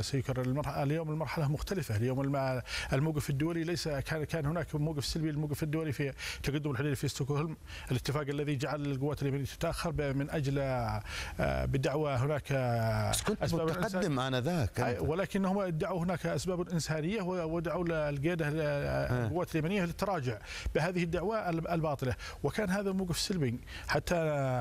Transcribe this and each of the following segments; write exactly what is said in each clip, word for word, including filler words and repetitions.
سيكرر المرحلة اليوم المرحلة مختلفة. اليوم الموقف الدولي ليس كان كان هناك موقف سلبي. الموقف الدولي في تقدم الحديدي في ستوكهولم، الاتفاق الذي جعل القوات اليمنية تتأخر من أجل بدعوى هناك أسباب متقدم آنذاك، ولكنهم ادعوا هناك أسباب إنسانية ودعوا القيادة القوات اليمنية للتراجع بهذه الدعوى الباطلة، وكان هذا موقف سلبي. حتى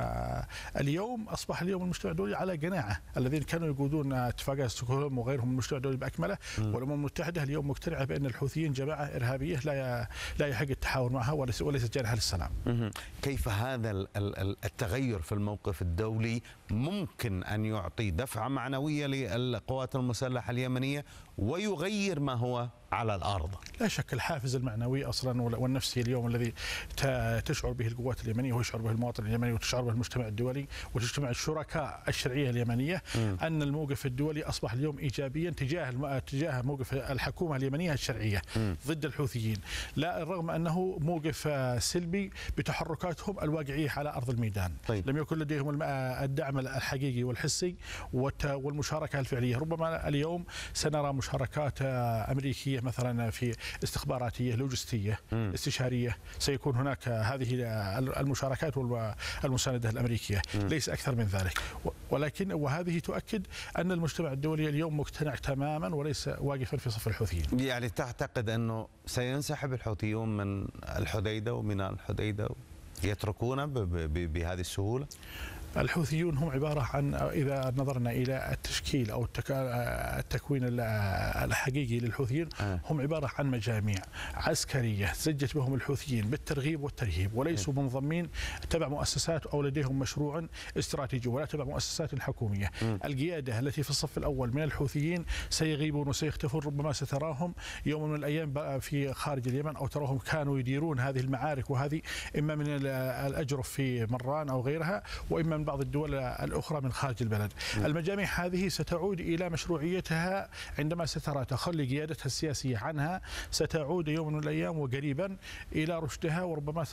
اليوم أصبح اليوم المجتمع الدولي على قناعة. الذين كانوا يقودون اتفاقات ستوكهولم وغيرهم من المجتمع الدولي بأكمله والأمم المتحدة اليوم مقتنعة بأن الحوثيين جماعة إرهابية لا لا يحق التحاور معها وليست جانحة للسلام. كيف هذا التغير في الموقف الدولي ممكن أن يعطي دفعة معنوية للقوات المسلحة اليمنية ويغير ما هو على الأرض؟ لا شك الحافز المعنوي أصلا والنفسي اليوم الذي تشعر به القوات اليمنية ويشعر به المواطن اليمني وتشعر به المجتمع الدولي وتجتمع الشركاء الشرعية اليمنية م. أن الموقف الدولي أصبح اليوم إيجابيا تجاه تجاه موقف الحكومة اليمنية الشرعية م. ضد الحوثيين، لا رغم أنه موقف سلبي بتحركاتهم الواقعية على أرض الميدان. طيب. لم يكن لديهم الدعم الحقيقي والحسي والمشاركة الفعلية. ربما اليوم سنرى مشاركات أمريكية مثلا في استخباراتية لوجستية م. استشارية. سيكون هناك هذه المشاركات والمساندة الأمريكية م. ليس أكثر من ذلك. ولكن وهذه تؤكد أن المجتمع الدولي اليوم مقتنع تماما وليس واقفا في صف الحوثيين. يعني تعتقد أنه سينسحب الحوثيون من الحديدة ومن الحديدة يتركونه بهذه السهولة؟ الحوثيون هم عبارة عن، إذا نظرنا إلى التشكيل أو التكوين الحقيقي للحوثيين، هم عبارة عن مجاميع عسكرية زجت بهم الحوثيين بالترغيب والترهيب، وليسوا منضمين تبع مؤسسات أو لديهم مشروع استراتيجي ولا تبع مؤسسات حكومية. القيادة التي في الصف الأول من الحوثيين سيغيبون وسيختفون. ربما ستراهم يوم من الأيام في خارج اليمن أو تراهم كانوا يديرون هذه المعارك، وهذه إما من الأجرف في مران أو غيرها، وإما من بعض الدول الأخرى من خارج البلد. م. المجاميع هذه ستعود إلى مشروعيتها عندما سترى تخلي قيادتها السياسية عنها، ستعود يوم من الأيام وقريبا إلى رشدها، وربما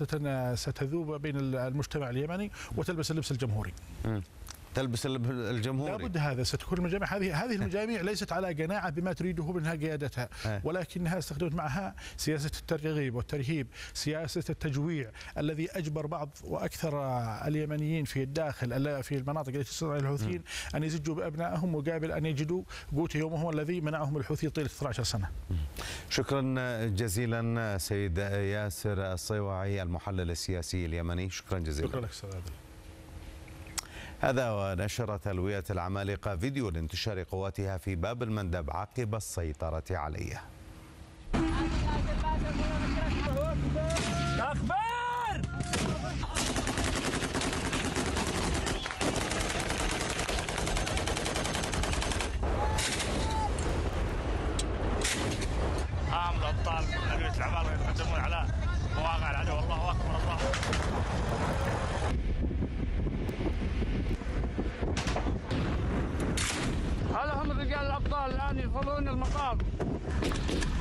ستذوب بين المجتمع اليمني وتلبس اللبس الجمهوري. م. تلبس الجمهوري. لابد هذا. ستكون المجاميع هذه هذه المجاميع ليست على قناعة بما تريده منها قيادتها، ولكنها استخدمت معها سياسة الترغيب والترهيب، سياسة التجويع الذي أجبر بعض وأكثر اليمنيين في الداخل في المناطق التي تستطيع الحوثيين أن يزجوا بأبنائهم مقابل أن يجدوا قوت يومهم الذي منعهم الحوثي طيلة اثنتي عشرة سنة. شكرا جزيلا سيد ياسر الصيواعي المحلل السياسي اليمني، شكرا جزيلا. شكرا لك سيد. هذا ونشرت ألوية العمالقة فيديو لانتشار قواتها في باب المندب عقب السيطرة عليه. أخبار أهم الأبطال ألوية العمالقة يقدمون على مواقع العدو. الله أكبر الله. هذا هم الرجال الأبطال الآن يدخلون المقام.